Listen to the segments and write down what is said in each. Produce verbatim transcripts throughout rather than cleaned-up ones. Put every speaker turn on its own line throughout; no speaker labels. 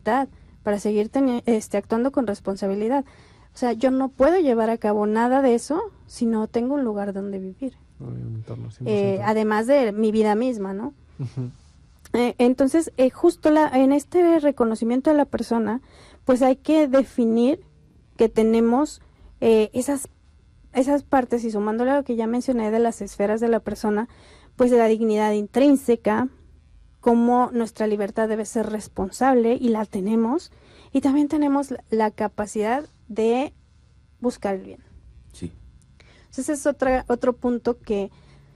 libertad, para seguir teni- este, actuando con responsabilidad. O sea, yo no puedo llevar a cabo nada de eso si no tengo un lugar donde vivir.
Un entorno,
Eh,
cien por ciento.
además de mi vida misma, ¿no?
Ujú.
Eh, entonces, eh, justo la, en este reconocimiento de la persona, pues hay que definir que tenemos eh, esas, esas partes, y sumándole a lo que ya mencioné de las esferas de la persona, pues de la dignidad intrínseca, cómo nuestra libertad debe ser responsable, y la tenemos, y también tenemos la, la capacidad de buscar el bien.
Sí.
Entonces es otra, otro punto que...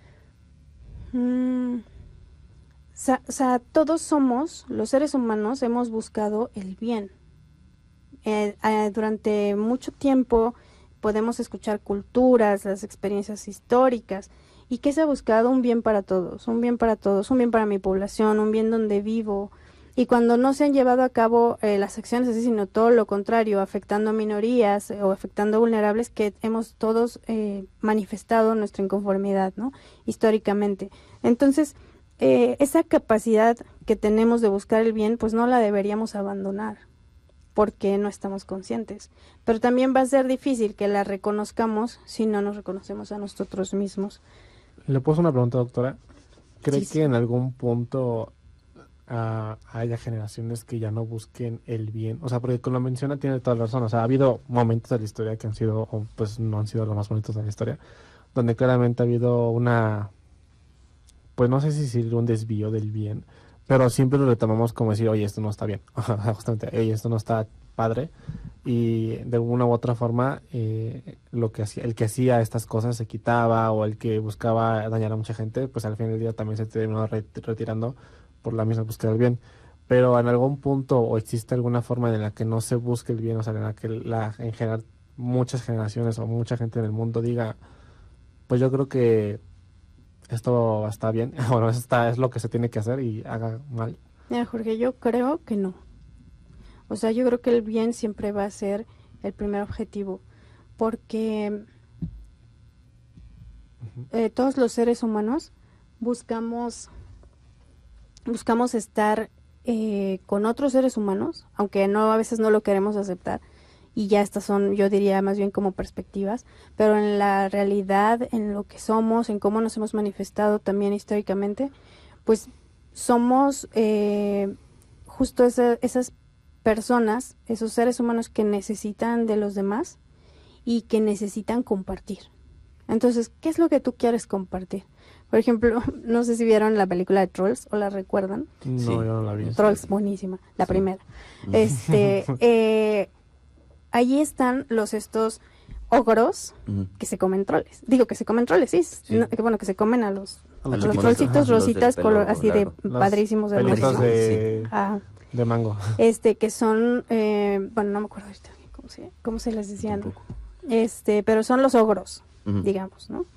Mmm, O sea, o sea, todos somos, los seres humanos, hemos buscado el bien. Eh, eh, durante mucho tiempo podemos escuchar culturas, las experiencias históricas, y que se ha buscado un bien para todos, un bien para todos, un bien para mi población, un bien donde vivo. Y cuando no se han llevado a cabo eh, las acciones así, sino todo lo contrario, afectando a minorías eh, o afectando a vulnerables, que hemos todos eh, manifestado nuestra inconformidad, ¿no? Históricamente. Entonces, Eh, esa capacidad que tenemos de buscar el bien, pues no la deberíamos abandonar, porque no estamos conscientes. Pero también va a ser difícil que la reconozcamos si no nos reconocemos a nosotros mismos.
Le puedo hacer una pregunta, doctora. ¿Cree
Sí,
que
sí.
en algún punto ah, haya generaciones que ya no busquen el bien? O sea, porque con lo menciona tiene toda la razón. O sea, ha habido momentos de la historia que han sido, o pues no han sido los más bonitos de la historia, donde claramente ha habido una, pues no sé si decir un desvío del bien, pero siempre lo retomamos como decir, oye, esto no está bien. Justamente, oye, esto no está padre. Y de una u otra forma, eh, lo que hacía, el que hacía estas cosas se quitaba, o el que buscaba dañar a mucha gente, pues al fin del día también se terminó re- retirando por la misma búsqueda del bien. Pero en algún punto, o existe alguna forma en la que no se busque el bien, o sea, en la que la, en general muchas generaciones o mucha gente en el mundo diga, pues yo creo que esto está bien, bueno, esto está, es lo que se tiene que hacer, y haga mal.
Mira, Jorge, yo creo que no. O sea, yo creo que el bien siempre va a ser el primer objetivo, porque eh, todos los seres humanos buscamos, buscamos estar eh, con otros seres humanos, aunque no a veces no lo queremos aceptar, y ya estas son, yo diría, más bien como perspectivas, pero en la realidad, en lo que somos, en cómo nos hemos manifestado también históricamente, pues somos eh, justo esa, esas personas, esos seres humanos que necesitan de los demás y que necesitan compartir. Entonces, ¿qué es lo que tú quieres compartir? Por ejemplo, no sé si vieron la película de Trolls o la recuerdan.
No,
Sí.
yo no la vi.
Trolls, buenísima, la
Sí.
primera. Este, eh, allí están los estos ogros
Ujú.
que se comen troles. Digo que se comen troles, sí.
Sí.
No, que bueno, que se comen a los,
A
a
los
los
chiquitos.
trollcitos
Ajá, los del
rositas,
pelo
color, así
largo.
de
Los
padrísimos,
pelitos
hermosos.
de,
Ah,
de mango.
este, que son, eh, bueno, no me acuerdo ahorita bien cómo se, cómo se les decía, ¿no?
Tampoco.
Este, pero son los ogros,
Ujú.
digamos, ¿no?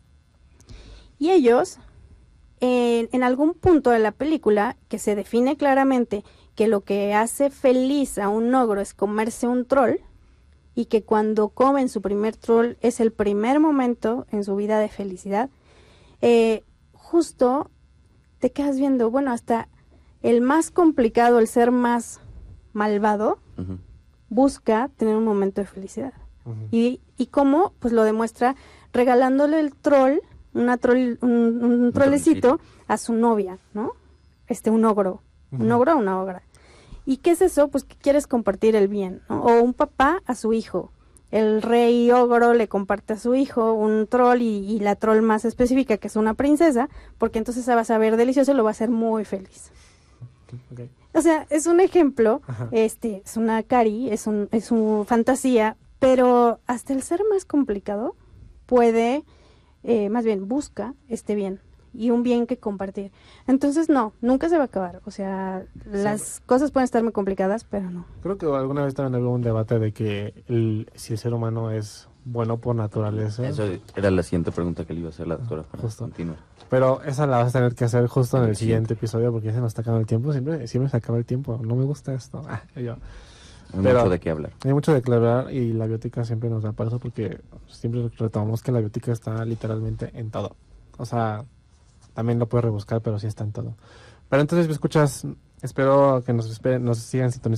Y ellos, en, en algún punto de la película, que se define claramente que lo que hace feliz a un ogro es comerse un troll, y que cuando comen su primer troll es el primer momento en su vida de felicidad, eh, justo te quedas viendo, bueno, hasta el más complicado, el ser más malvado,
Ujú.
busca tener un momento de felicidad.
Ujú.
Y, y cómo, pues lo demuestra regalándole el troll, una troll, un, un
Un
trolecito
trolecito.
a su novia, ¿no? Este, un ogro, un
Ujú.
ogro o una ogra. ¿Y qué es eso? Pues que quieres compartir el bien, ¿no? O un papá a su hijo. El rey ogro le comparte a su hijo un troll, y, y la troll más específica, que es una princesa, porque entonces se va a saber delicioso y lo va a hacer muy feliz.
Ok.
O sea, es un ejemplo,
Ajá.
este, es una cari, es un, es una fantasía, pero hasta el ser más complicado puede, eh, más bien busca este bien, y un bien que compartir. Entonces no, nunca se va a acabar. O sea, las cosas pueden estar muy complicadas, pero no.
Creo que alguna vez también hubo un debate de que el, si el ser humano es bueno por naturaleza.
Eso era la siguiente pregunta que le iba a hacer la doctora para
Justo.
continuar.
Pero esa la vas a tener que hacer justo en
En
el
el
siguiente
siguiente.
episodio, porque ya se nos está acabando el tiempo. Siempre, siempre se acaba el tiempo. No me gusta esto. Ah, yo.
Hay
Pero-
mucho de qué hablar.
Hay mucho de aclarar, y la biótica siempre nos da para eso, porque siempre retomamos que la biótica está literalmente en todo. O sea, también lo puedes rebuscar, pero sí está en todo. Pero entonces, me escuchas, espero que nos, esperen- nos sigan sintonizando